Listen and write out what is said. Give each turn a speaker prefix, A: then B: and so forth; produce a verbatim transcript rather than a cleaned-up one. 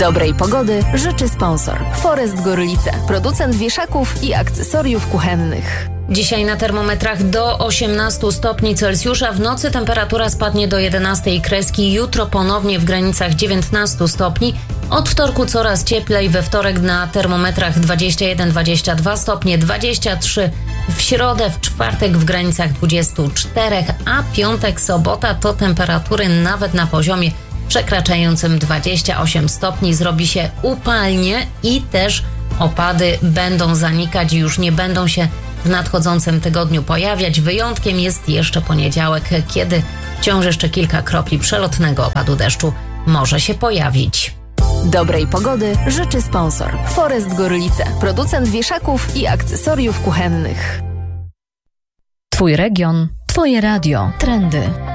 A: Dobrej pogody życzy sponsor Forest Gorlice, producent wieszaków i akcesoriów kuchennych.
B: Dzisiaj na termometrach do osiemnastu stopni Celsjusza, w nocy temperatura spadnie do jedenastej kreski, jutro ponownie w granicach dziewiętnastu stopni. Od wtorku coraz cieplej, we wtorek na termometrach dwadzieścia jeden dwadzieścia dwa stopnie, dwadzieścia trzy w środę, w czwartek w granicach dwudziestu czterech, a piątek, sobota to temperatury nawet na poziomie przekraczającym dwadzieścia osiem stopni. Zrobi się upalnie i też opady będą zanikać i już nie będą się w nadchodzącym tygodniu pojawiać. Wyjątkiem jest jeszcze poniedziałek, kiedy wciąż jeszcze kilka kropli przelotnego opadu deszczu może się pojawić.
A: Dobrej pogody życzy sponsor Forest Gorlice, producent wieszaków i akcesoriów kuchennych.
C: Twój region, Twoje radio, trendy.